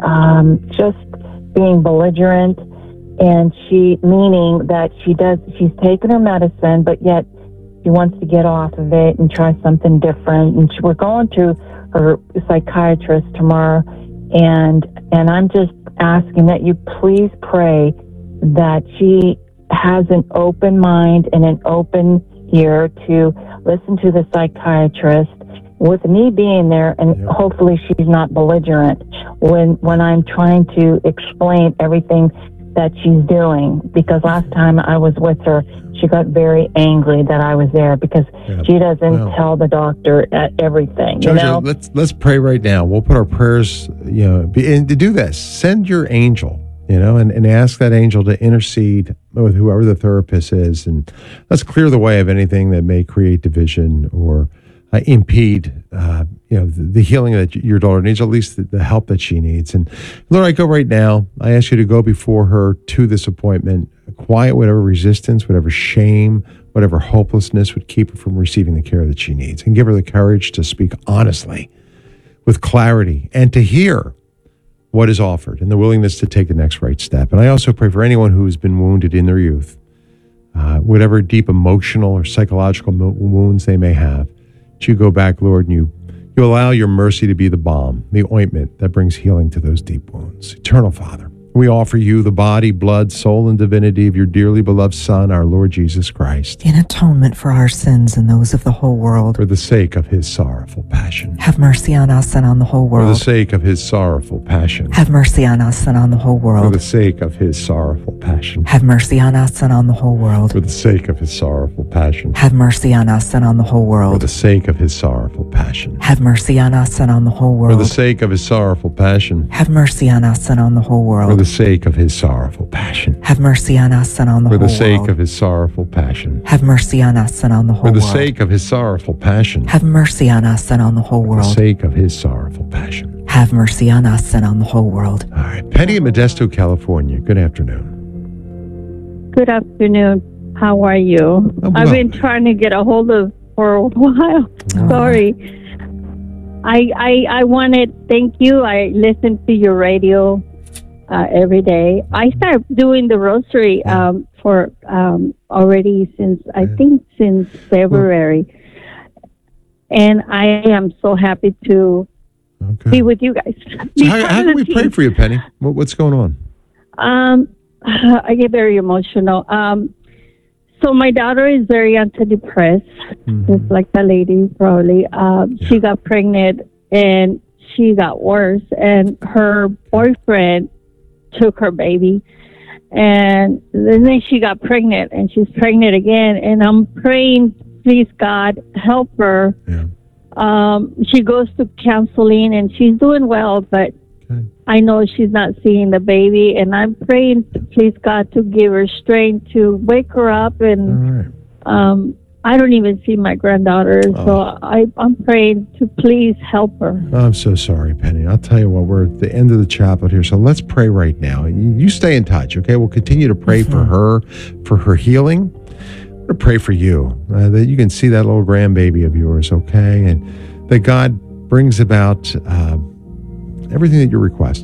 um, just being belligerent. And she, meaning that she does, she's taken her medicine, but yet she wants to get off of it and try something different. And she, we're going to her psychiatrist tomorrow, and and I'm just asking that you please pray that she has an open mind and an open ear to listen to the psychiatrist. With me being there, and yeah. hopefully she's not belligerent when when I'm trying to explain everything that she's doing, because last time I was with her, she got very angry that I was there because yeah. she doesn't well, tell the doctor everything. You JoJo, know? let's let's pray right now. We'll put our prayers, you know, be, and to do this, send your angel, you know, and, and ask that angel to intercede with whoever the therapist is, and let's clear the way of anything that may create division or uh, impede, uh, you know, the, the healing that your daughter needs, at least the, the help that she needs. And Lord, I go right now. I ask you to go before her to this appointment, quiet whatever resistance, whatever shame, whatever hopelessness would keep her from receiving the care that she needs, and give her the courage to speak honestly, with clarity, and to hear what is offered, and the willingness to take the next right step. And I also pray for anyone who has been wounded in their youth, uh, whatever deep emotional or psychological mo- wounds they may have. You go back, Lord, and you, you allow your mercy to be the balm, the ointment that brings healing to those deep wounds. Eternal Father, we offer you the body, blood, soul, and divinity of your dearly beloved Son, our Lord Jesus Christ, in atonement for our sins and those of the whole world. For the sake of his sorrowful passion. Have mercy on us and on the whole world. For the sake of his sorrowful passion. Have mercy on us and on the whole world. For the sake of his sorrowful passion. Have mercy on us and on the whole world. For the sake of his sorrowful passion. Have mercy on us and on the whole world. For the sake of his sorrowful passion. Have mercy on us and on the whole world. For the sake of his sorrowful passion. Have mercy on us and on the whole world. For the sake of his sorrowful passion. Have mercy on us and on the whole world. For the whole sake world. of his sorrowful passion. Have mercy on us and on the whole world. For the world. sake of his sorrowful passion. Have mercy on us and on the whole world. For the sake of his sorrowful passion. Have mercy on us and on the whole world. All right. Penny in Modesto, California. Good afternoon. Good afternoon. How are you? Oh, I've been trying to get a hold of for a while. Oh. Sorry. I I I want to thank you. I listen to your radio uh, every day. I started doing the rosary um, for um, already since I think since February, and I am so happy to okay. be with you guys. So how, how can we pray for you, Penny? What, what's going on? Um, I get very emotional. Um, so my daughter is very antidepressed, mm-hmm. just like the lady probably. Uh, yeah. She got pregnant and she got worse, and her boyfriend took her baby, and then she got pregnant, and she's pregnant again. And I'm praying, please God, help her. Yeah. Um, she goes to counseling and she's doing well, but okay. I know she's not seeing the baby, and I'm praying, please God, to give her strength to wake her up. And right. um, I don't even see my granddaughter, oh. so I, I'm praying to please help her. I'm so sorry, Penny. I'll tell you what, we're at the end of the chaplet here, so let's pray right now. You stay in touch, okay? We'll continue to pray mm-hmm. for her, for her healing. I'm going to pray for you, uh, that you can see that little grandbaby of yours, okay? And that God brings about uh, everything that you're requesting,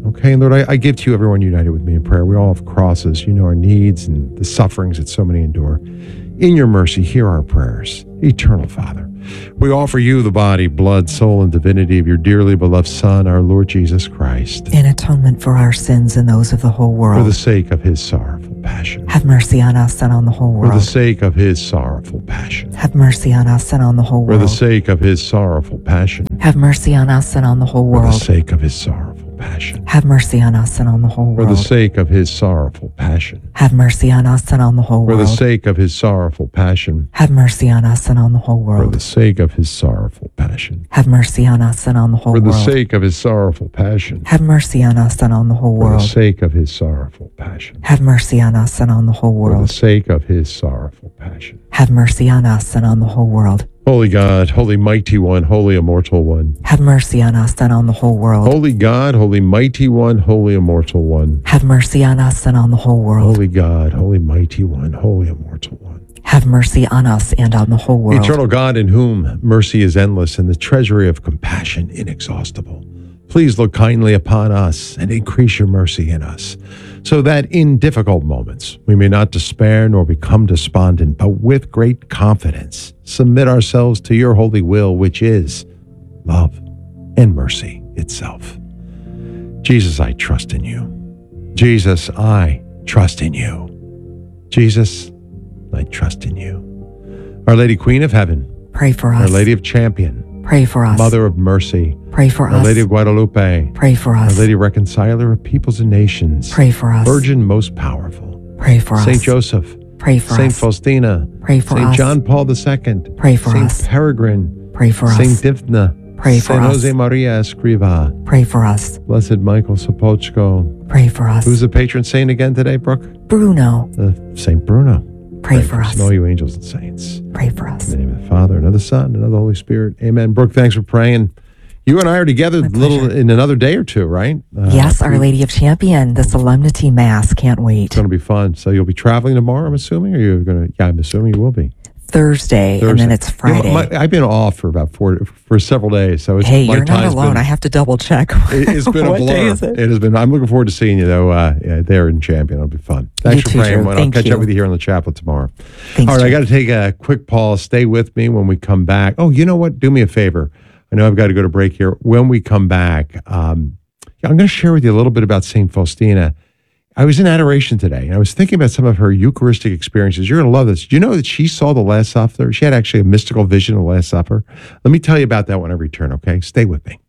Okay, and Lord, I, I give to you everyone united with me in prayer. We all have crosses. You know our needs and the sufferings that so many endure. In your mercy, hear our prayers. Eternal Father, we offer you the body, blood, soul, and divinity of your dearly beloved Son, our Lord Jesus Christ. In atonement for our sins and those of the whole world. For the sake of his sorrowful passion. Have mercy on us and on the whole world. For the sake of his sorrowful passion. Have mercy on us and on the whole world. For the sake of his sorrowful passion. Have mercy on us and on the whole world. For the sake of his sorrowful passion. Have mercy on us and on the whole world. For the sake of his sorrowful passion. Have mercy on us and on the whole world. For the sake of his sorrowful passion. Have mercy on us and on the whole world. For the sake of his sorrowful passion. Have mercy on us and on the whole For world. the sake of his sorrowful passion. Have mercy on us and on the whole For world. the sake of his sorrowful passion. Have mercy on us and on the whole For the world. sake of his sorrowful passion. Have mercy on us and on the whole world. Holy God, holy mighty one, holy immortal one. Have mercy on us and on the whole world. Holy God, holy mighty one, holy immortal one. Have mercy on us and on the whole world. Holy God, holy mighty one, holy immortal one. Have mercy on us and on the whole world. Eternal God, in whom mercy is endless and the treasury of compassion inexhaustible, please look kindly upon us and increase your mercy in us, so that in difficult moments we may not despair nor become despondent, but with great confidence submit ourselves to your holy will, which is love and mercy itself. Jesus, I trust in you. Jesus, I trust in you. Jesus, I trust in you. Our Lady Queen of Heaven, pray for us. Our Lady of Champion, pray for us. Mother of Mercy, pray for Our us. Lady of Guadalupe, pray for us. Our Lady Reconciler of Peoples and Nations, pray for us. Virgin most powerful, pray for Saint us. Joseph, pray for Saint us. Faustina, pray for Saint us. John Paul the Second, pray for Saint us. Peregrine, pray for Saint us. Divna, pray for Saint us. Jose Maria Escriva, pray for us. Blessed Michael Sopochko. Pray for us. Who's the patron saint again today, Brooke? Bruno. Uh, Saint Bruno. Pray, pray for us. And all you angels and saints. Pray for us. In the name of the Father, and of the Son, and of the Holy Spirit. Amen. Brooke, thanks for praying. You and I are together a little in another day or two, right? Uh, yes, Our Lady of Champion, the Solemnity Mass. Can't wait. It's going to be fun. So you'll be traveling tomorrow, I'm assuming, or you're going to? Yeah, I'm assuming you will be. Thursday, Thursday. and then it's Friday. You know, my, I've been off for about four for several days, so it's hey, my you're not time's alone. been- I have to double check. It, it's been a What day blur. is it? It has been. I'm looking forward to seeing you though. Uh, yeah, there in Champion, it'll be fun. Thanks You for too, praying. Drew. I'll Thank catch you. up with you here on the chapel tomorrow. Thanks, All right, I Drew. got to take a quick pause. Stay with me when we come back. Oh, you know what? Do me a favor. I know I've got to go to break here. When we come back, um, I'm going to share with you a little bit about Saint Faustina. I was in adoration today, and I was thinking about some of her Eucharistic experiences. You're going to love this. Do you know that she saw the Last Supper? She had actually a mystical vision of the Last Supper. Let me tell you about that when I return, okay? Stay with me.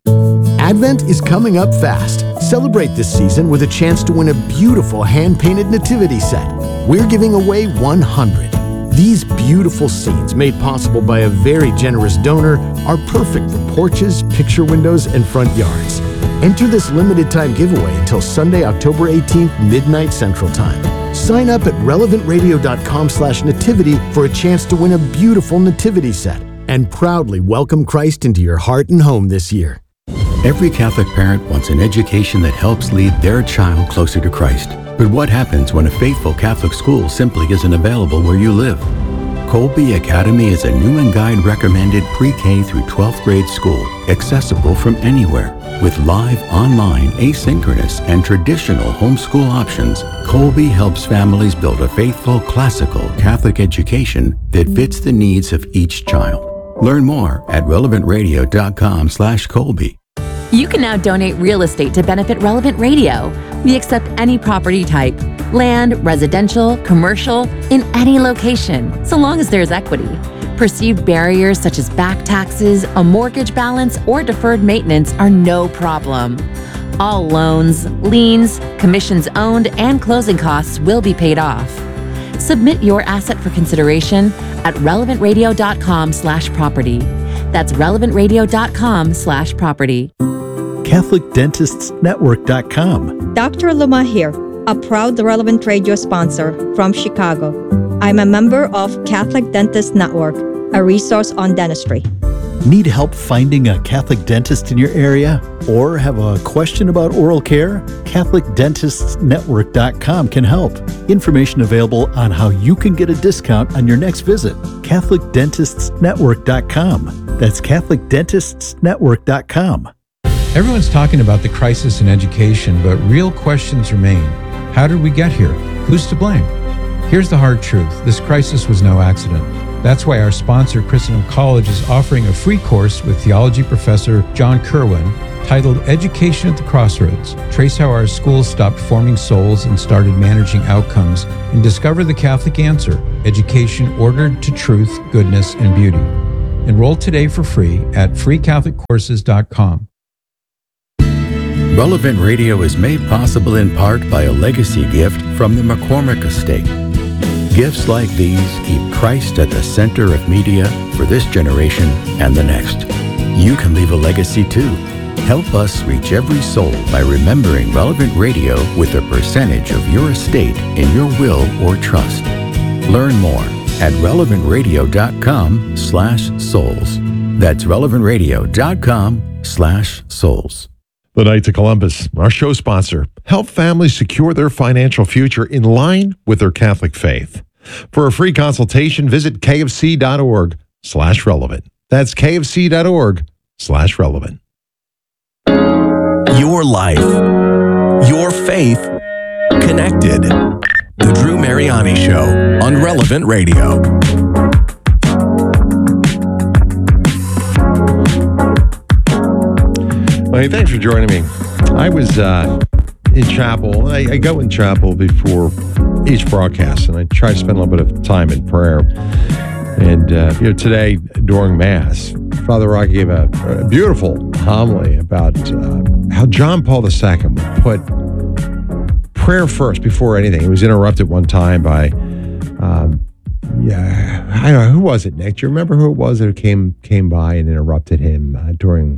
Advent is coming up fast. Celebrate this season with a chance to win a beautiful hand-painted nativity set. We're giving away one hundred. These beautiful scenes, made possible by a very generous donor, are perfect for porches, picture windows, and front yards. Enter this limited time giveaway until Sunday, October eighteenth, midnight Central Time. Sign up at relevantradio.com slash nativity for a chance to win a beautiful nativity set and proudly welcome Christ into your heart and home this year. Every Catholic parent wants an education that helps lead their child closer to Christ. But what happens when a faithful Catholic school simply isn't available where you live? Colby Academy is a new and guide recommended pre-K through twelfth grade school, accessible from anywhere. With live, online, asynchronous, and traditional homeschool options, Colby helps families build a faithful, classical Catholic education that fits the needs of each child. Learn more at relevantradio.com slash Colby. You can now donate real estate to benefit Relevant Radio. We accept any property type, land, residential, commercial, in any location, so long as there's equity. Perceived barriers such as back taxes, a mortgage balance, or deferred maintenance are no problem. All loans, liens, commissions owned, and closing costs will be paid off. Submit your asset for consideration at relevantradio.com slash property. That's relevantradio.com slash property. Catholic Dentists Network dot com. Doctor Luma here, a proud Relevant Radio sponsor from Chicago. I'm a member of Catholic Dentists Network, a resource on dentistry. Need help finding a Catholic dentist in your area? Or have a question about oral care? Catholic Dentists Network dot com can help. Information available on how you can get a discount on your next visit. Catholic Dentists Network dot com. That's Catholic Dentists Network dot com. Everyone's talking about the crisis in education, but real questions remain. How did we get here? Who's to blame? Here's the hard truth. This crisis was no accident. That's why our sponsor, Christendom College, is offering a free course with theology professor John Kerwin titled Education at the Crossroads. Trace how our schools stopped forming souls and started managing outcomes, and discover the Catholic answer, education ordered to truth, goodness, and beauty. Enroll today for free at free catholic courses dot com. Relevant Radio is made possible in part by a legacy gift from the McCormick Estate. Gifts like these keep Christ at the center of media for this generation and the next. You can leave a legacy too. Help us reach every soul by remembering Relevant Radio with a percentage of your estate in your will or trust. Learn more at relevant radio dot com slash souls. That's relevant radio dot com slash souls. The Knights of Columbus, our show sponsor, help families secure their financial future in line with their Catholic faith. For a free consultation, visit kfc.org slash relevant. That's kfc.org slash relevant. Your life, your faith, connected. The Drew Mariani Show on Relevant Radio. Well, hey, thanks for joining me. I was uh, in chapel. I, I go in chapel before each broadcast, and I try to spend a little bit of time in prayer. And uh, you know, today during Mass, Father Rocky gave a, a beautiful homily about uh, how John Paul the Second would put prayer first before anything. He was interrupted one time by, um, yeah, I don't know, who was it, Nick? Do you remember who it was that came came by and interrupted him uh, during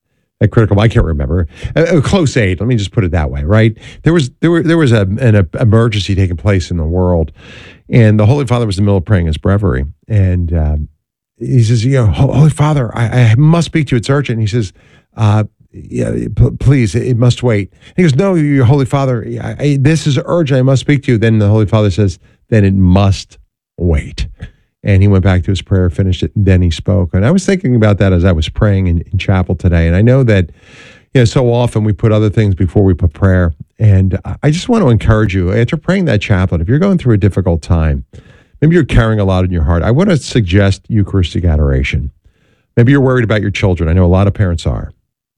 a critical? I can't remember. A, a close aid. Let me just put it that way, right? There was there were there was a, an a, emergency taking place in the world, and the Holy Father was in the middle of praying his breviary, and um, he says, "You know, Holy Father, I, I must speak to you. It's urgent." And he says, uh, "Yeah, p- please, it must wait." And he goes, "No, your Holy Father, I, I, this is urgent. I must speak to you." Then the Holy Father says, "Then it must wait." And he went back to his prayer, finished it, and then he spoke. And I was thinking about that as I was praying in, in chapel today. And I know that, you know, so often we put other things before we put prayer. And I just want to encourage you, after praying that chaplet, if you're going through a difficult time, maybe you're carrying a lot in your heart, I want to suggest Eucharistic adoration. Maybe you're worried about your children. I know a lot of parents are.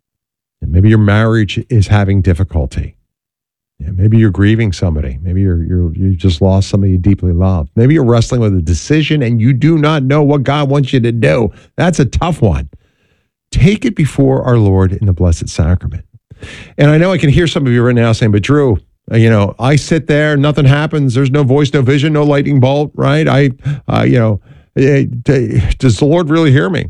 And maybe your marriage is having difficulty. Yeah, maybe you're grieving somebody. Maybe you're you're you just lost somebody you deeply love. Maybe you're wrestling with a decision and you do not know what God wants you to do. That's a tough one. Take it before our Lord in the Blessed Sacrament. And I know I can hear some of you right now saying, "But Drew, you know, I sit there, nothing happens. There's no voice, no vision, no lightning bolt, right? I, uh, you know, does the Lord really hear me?"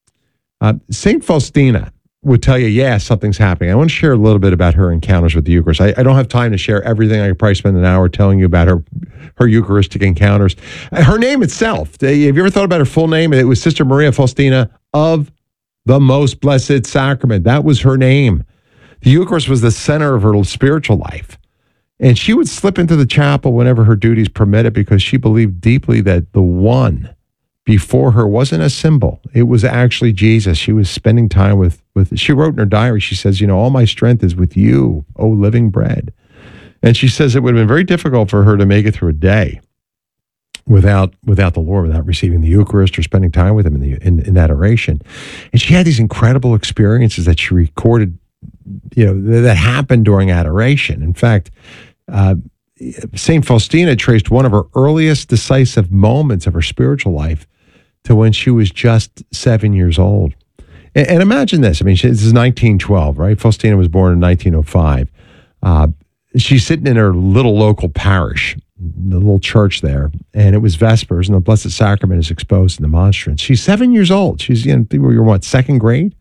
Uh, Saint Faustina would tell you, yeah, something's happening. I want to share a little bit about her encounters with the Eucharist. I, I don't have time to share everything. I could probably spend an hour telling you about her her Eucharistic encounters. Her name itself, have you ever thought about her full name? It was Sister Maria Faustina of the Most Blessed Sacrament. That was her name. The Eucharist was the center of her spiritual life. And she would slip into the chapel whenever her duties permitted because she believed deeply that the one before her wasn't a symbol. It was actually Jesus. She was spending time with, with, she wrote in her diary, she says, you know, all my strength is with you, O living bread. And she says it would have been very difficult for her to make it through a day without without the Lord, without receiving the Eucharist or spending time with him in, the, in, in adoration. And she had these incredible experiences that she recorded, you know, that happened during adoration. In fact, uh, Saint Faustina traced one of her earliest decisive moments of her spiritual life to when she was just seven years old. And, and imagine this. I mean, she, this is nineteen twelve, right? Faustina was born in nineteen oh five. Uh, she's sitting in her little local parish, the little church there, and it was Vespers, and the Blessed Sacrament is exposed in the monstrance. She's seven years old. She's, you know, you're what, second grade?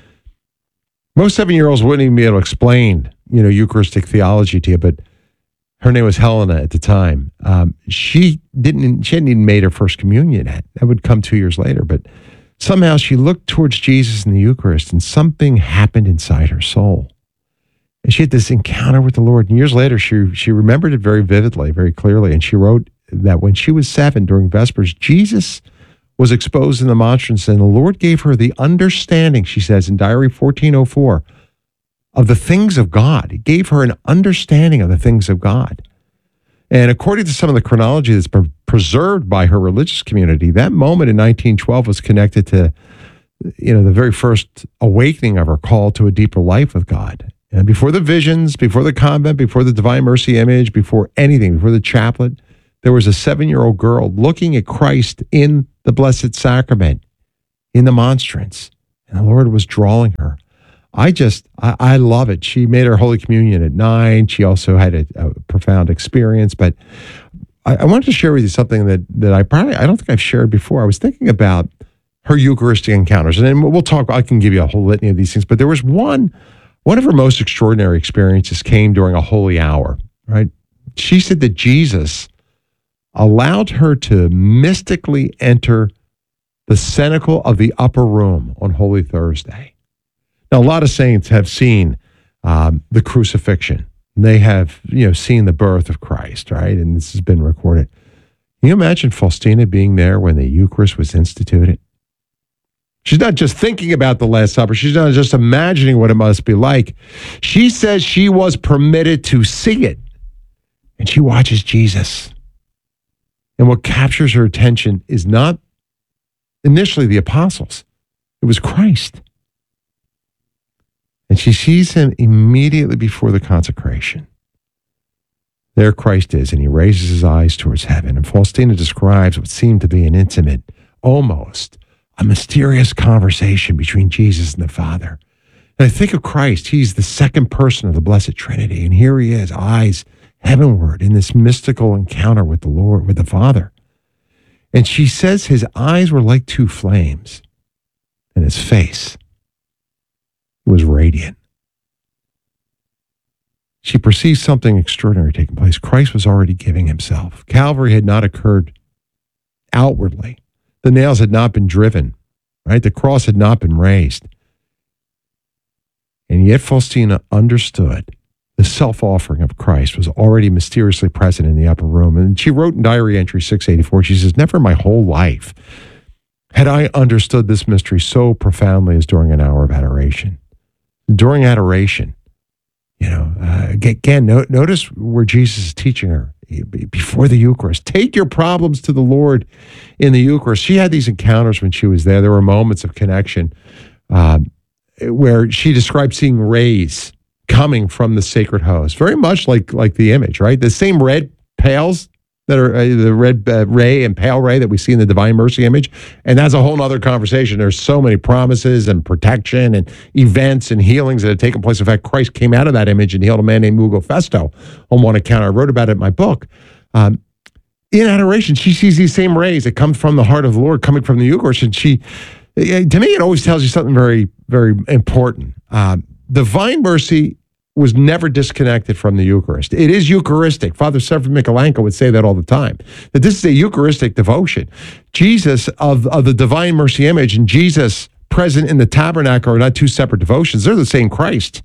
Most seven-year-olds wouldn't even be able to explain, you know, Eucharistic theology to you, but her name was Helena at the time. Um, she didn't. She hadn't even made her first communion yet. That would come two years later. But somehow she looked towards Jesus in the Eucharist, and something happened inside her soul. And she had this encounter with the Lord. And years later, she she remembered it very vividly, very clearly. And she wrote that when she was seven, during Vespers, Jesus was exposed in the monstrance, and the Lord gave her the understanding. She says in Diary fourteen oh four, of the things of God. It gave her an understanding of the things of God. And according to some of the chronology that's been preserved by her religious community, that moment in nineteen twelve was connected to, you know, the very first awakening of her call to a deeper life with God. And before the visions, before the convent, before the Divine Mercy image, before anything, before the chaplet, there was a seven-year-old girl looking at Christ in the Blessed Sacrament, in the monstrance, and the Lord was drawing her. I just, I, I love it. She made her Holy Communion at nine. She also had a, a profound experience. But I, I wanted to share with you something that that I probably, I don't think I've shared before. I was thinking about her Eucharistic encounters. And then we'll talk, I can give you a whole litany of these things. But there was one, one of her most extraordinary experiences came during a holy hour, right? She said that Jesus allowed her to mystically enter the cenacle of the upper room on Holy Thursday. Now, a lot of saints have seen um, the crucifixion. They have, you know, seen the birth of Christ, right? And this has been recorded. Can you imagine Faustina being there when the Eucharist was instituted? She's not just thinking about the Last Supper. She's not just imagining what it must be like. She says she was permitted to see it. And she watches Jesus. And what captures her attention is not initially the apostles. It was Christ. And she sees him immediately before the consecration. There Christ is, and he raises his eyes towards heaven. And Faustina describes what seemed to be an intimate, almost a mysterious conversation between Jesus and the Father. And I think of Christ. He's the second person of the Blessed Trinity. And here he is, eyes heavenward in this mystical encounter with the Lord, with the Father. And she says his eyes were like two flames, and his face was radiant. She perceived something extraordinary taking place. Christ was already giving himself. Calvary had not occurred outwardly. The nails had not been driven, right? The cross had not been raised. And yet Faustina understood the self-offering of Christ was already mysteriously present in the upper room. And she wrote in Diary Entry six eighty-four, she says, never in my whole life had I understood this mystery so profoundly as during an hour of adoration. During adoration, you know, uh, again, no, notice where Jesus is teaching her before the Eucharist. Take your problems to the Lord in the Eucharist. She had these encounters when she was there. There were moments of connection um, where she described seeing rays coming from the sacred host, very much like like the image, right? The same red pails that are uh, the red uh, ray and pale ray that we see in the Divine Mercy image. And that's a whole nother conversation. There's so many promises and protection and events and healings that have taken place. In fact, Christ came out of that image and healed a man named Ugo Festo on one account. I wrote about it in my book. Um, in adoration, she sees these same rays that come from the heart of the Lord coming from the Eucharist. And she, to me, it always tells you something very, very important. Um, Divine Mercy was never disconnected from the Eucharist. It is Eucharistic. Father Severin Michalenko would say that all the time, that this is a Eucharistic devotion. Jesus of, of the Divine Mercy image and Jesus present in the tabernacle are not two separate devotions. They're the same Christ.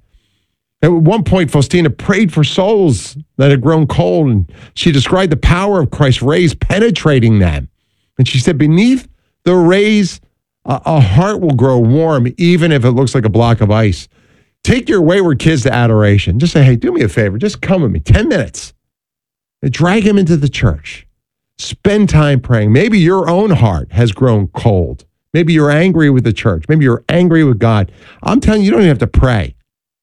At one point, Faustina prayed for souls that had grown cold, and she described the power of Christ's rays penetrating them. And she said, beneath the rays, a, a heart will grow warm, even if it looks like a block of ice. Take your wayward kids to adoration. Just say, hey, do me a favor. Just come with me. ten minutes. And drag him into the church. Spend time praying. Maybe your own heart has grown cold. Maybe you're angry with the church. Maybe you're angry with God. I'm telling you, you don't even have to pray.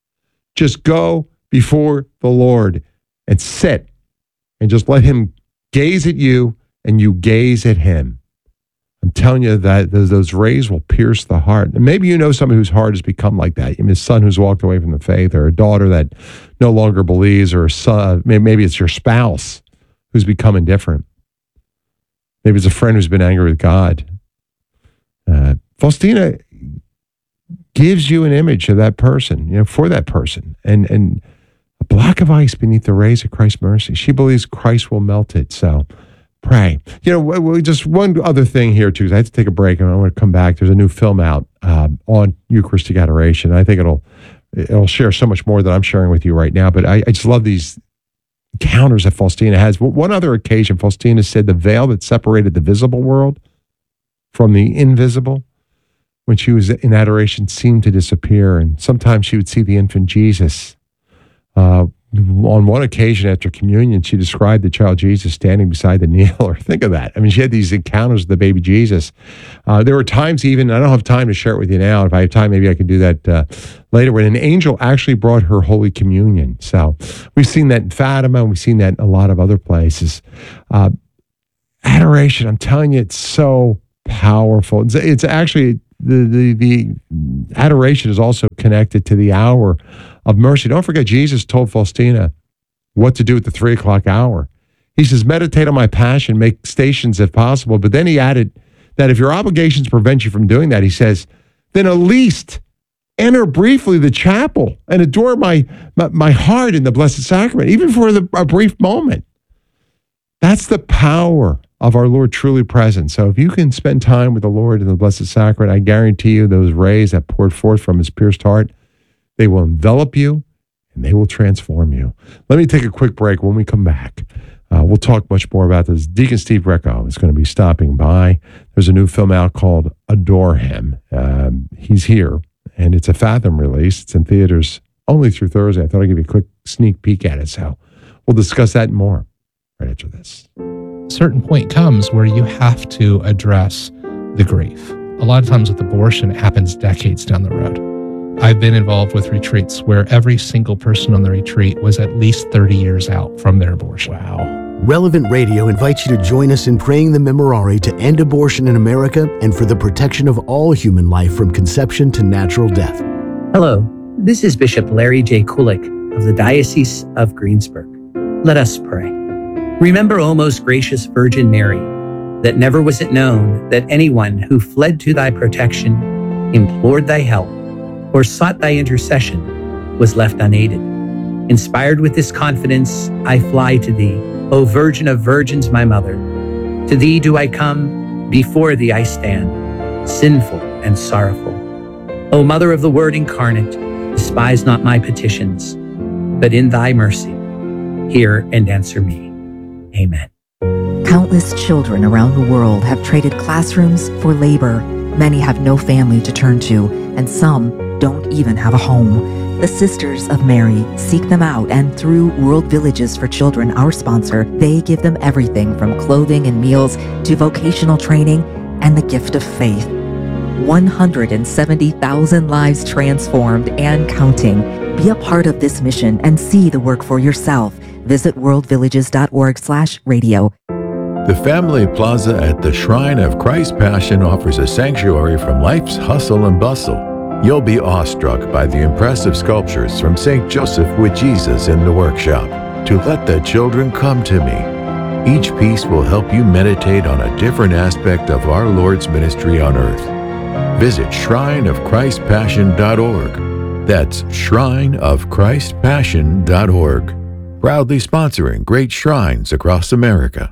Just go before the Lord and sit and just let him gaze at you and you gaze at him. I'm telling you that those rays will pierce the heart. And maybe you know somebody whose heart has become like that. You mean a son who's walked away from the faith, or a daughter that no longer believes, or a son, maybe it's your spouse who's become indifferent. Maybe it's a friend who's been angry with God. Uh, Faustina gives you an image of that person, you know, for that person. And, and a block of ice beneath the rays of Christ's mercy. She believes Christ will melt it. So pray. You know, we, just one other thing here, too. I have to take a break, and I want to come back. There's a new film out um, on Eucharistic adoration. I think it'll it'll share so much more than I'm sharing with you right now. But I, I just love these encounters that Faustina has. One other occasion, Faustina said the veil that separated the visible world from the invisible when she was in adoration, seemed to disappear. And sometimes she would see the infant Jesus. Uh, on one occasion after communion, she described the child Jesus standing beside the kneeler. Think of that. I mean, she had these encounters with the baby Jesus. Uh, there were times even, I don't have time to share it with you now. If I have time, maybe I can do that uh, later, when an angel actually brought her Holy Communion. So we've seen that in Fatima, and we've seen that in a lot of other places. Uh, adoration, I'm telling you, it's so powerful. It's, it's actually, the, the, the adoration is also connected to the hour of mercy. Don't forget, Jesus told Faustina what to do at the three o'clock hour. He says, meditate on my passion, make stations if possible. But then he added that if your obligations prevent you from doing that, he says, then at least enter briefly the chapel and adore my, my, my heart in the Blessed Sacrament, even for the, a brief moment. That's the power of our Lord truly present. So if you can spend time with the Lord in the Blessed Sacrament, I guarantee you those rays that poured forth from his pierced heart, they will envelop you and they will transform you. Let me take a quick break. When we come back, uh, we'll talk much more about this. Deacon Steve Greco is going to be stopping by. There's a new film out called Adore Him. Um, he's here, and it's a Fathom release. It's in theaters only through Thursday. I thought I'd give you a quick sneak peek at it. So we'll discuss that more right after this. A certain point comes where you have to address the grief. A lot of times with abortion, it happens decades down the road. I've been involved with retreats where every single person on the retreat was at least thirty years out from their abortion. Wow. Relevant Radio invites you to join us in praying the Memorare to end abortion in America and for the protection of all human life from conception to natural death. Hello, this is Bishop Larry J. Kulik of the Diocese of Greensburg. Let us pray. Remember, O most gracious Virgin Mary, that never was it known that anyone who fled to thy protection, implored thy help, or sought thy intercession was left unaided. Inspired with this confidence, I fly to thee, O Virgin of Virgins, my mother. To thee do I come, before thee I stand, sinful and sorrowful. O Mother of the Word incarnate, despise not my petitions, but in thy mercy, hear and answer me. Amen. Countless children around the world have traded classrooms for labor. Many have no family to turn to, and some don't even have a home. The Sisters of Mary seek them out, and through World Villages for Children, our sponsor, they give them everything from clothing and meals to vocational training and the gift of faith. one hundred seventy thousand lives transformed and counting. Be a part of this mission and see the work for yourself. Visit worldvillages.org slash radio. The Family Plaza at the Shrine of Christ's Passion offers a sanctuary from life's hustle and bustle. You'll be awestruck by the impressive sculptures from Saint Joseph with Jesus in the workshop. To let the children come to me. Each piece will help you meditate on a different aspect of our Lord's ministry on earth. Visit shrine of christ passion dot org. That's shrine of christ passion dot org. Proudly sponsoring great shrines across America.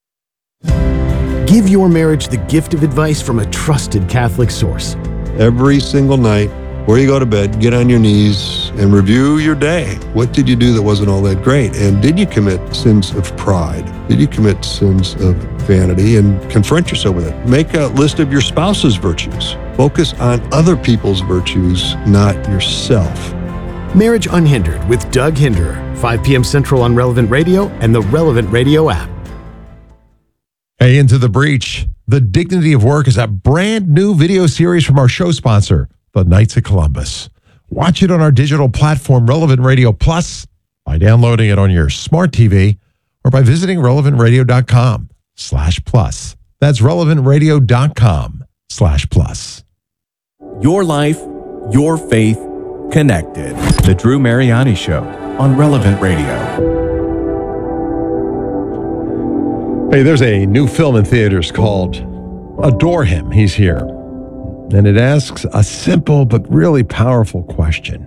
Give your marriage the gift of advice from a trusted Catholic source. Every single night, before you go to bed, get on your knees and review your day. What did you do that wasn't all that great? And did you commit sins of pride? Did you commit sins of vanity? And confront yourself with it. Make a list of your spouse's virtues. Focus on other people's virtues, not yourself. Marriage Unhindered with Doug Hinderer, five p.m. Central on Relevant Radio and the Relevant Radio app. Hey, Into the Breach. The Dignity of Work is a brand new video series from our show sponsor, the Knights of Columbus. Watch it on our digital platform, Relevant Radio Plus, by downloading it on your smart T V or by visiting relevant radio dot com slash plus. That's relevant radio dot com slash plus. Your life, your faith, connected. The Drew Mariani Show on Relevant Radio. Hey, there's a new film in theaters called Adore Him. He's here. And it asks a simple but really powerful question.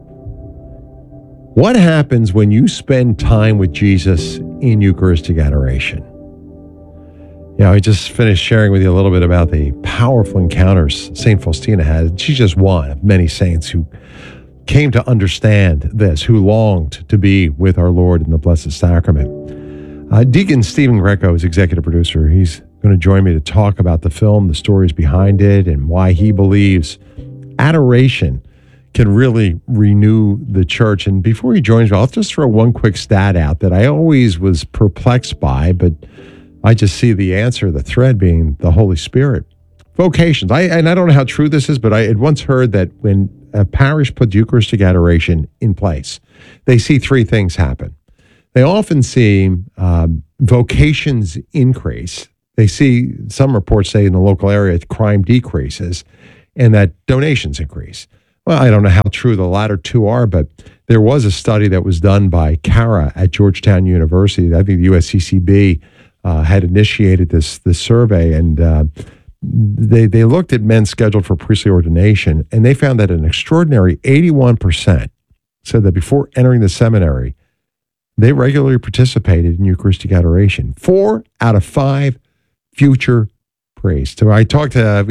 What happens when you spend time with Jesus in Eucharistic adoration? You know, I just finished sharing with you a little bit about the powerful encounters Saint Faustina had. She's just one of many saints who came to understand this, who longed to be with our Lord in the Blessed Sacrament. Uh, Deacon Stephen Greco is executive producer. He's going to join me to talk about the film, the stories behind it, and why he believes adoration can really renew the church. And before he joins me, I'll just throw one quick stat out that I always was perplexed by, but I just see the answer, the thread being the Holy Spirit. Vocations. I and I don't know how true this is, but I had once heard that when a parish puts Eucharistic adoration in place, they see three things happen. They often see um, vocations increase. They see, some reports say in the local area, crime decreases and that donations increase. Well, I don't know how true the latter two are, but there was a study that was done by Cara at Georgetown University. I think the U S C C B uh, had initiated this, this survey, and uh, they, they looked at men scheduled for priestly ordination, and they found that an extraordinary eighty-one percent said that before entering the seminary, they regularly participated in Eucharistic adoration. Four out of five future priests. So I talked to